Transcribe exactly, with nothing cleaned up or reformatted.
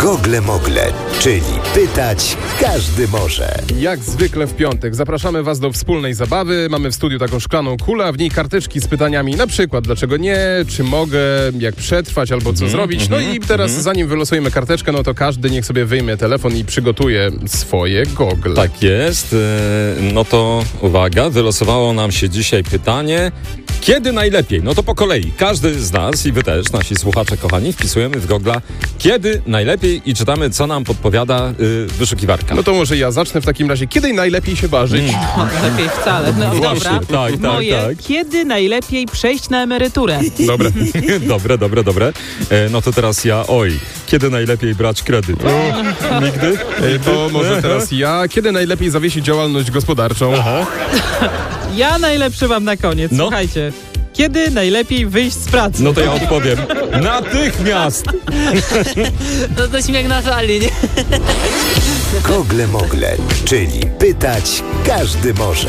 Gogle Mogle, czyli pytać każdy może. Jak zwykle w piątek zapraszamy Was do wspólnej zabawy. Mamy w studiu taką szklaną kulę, a w niej karteczki z pytaniami na przykład dlaczego nie, czy mogę, jak przetrwać albo co Mm, zrobić. No mm, i teraz mm. zanim wylosujemy karteczkę, no to każdy niech sobie wyjmie telefon i przygotuje swoje gogle. Tak jest. Yy, No to uwaga, wylosowało nam się dzisiaj pytanie, kiedy najlepiej? No to po kolei. Każdy z nas i wy też, nasi słuchacze kochani, wpisujemy w Google'a kiedy najlepiej i czytamy, co nam podpowiada yy, wyszukiwarka. No to może ja zacznę w takim razie. Kiedy najlepiej się ważyć? Mm. Lepiej wcale. No Właśnie, dobra. tak, tak, Moje, tak. kiedy najlepiej przejść na emeryturę? Dobre. Dobre, dobre, dobre. E, no to teraz ja, oj, kiedy najlepiej brać kredyt? O, nigdy? E, To może teraz ja. Kiedy najlepiej zawiesić działalność gospodarczą? Ja najlepszy mam na koniec. No. Słuchajcie. Kiedy najlepiej wyjść z pracy? No to ja odpowiem. Natychmiast! No to śmiech na sali, nie? Gogle Mogle, czyli pytać każdy może.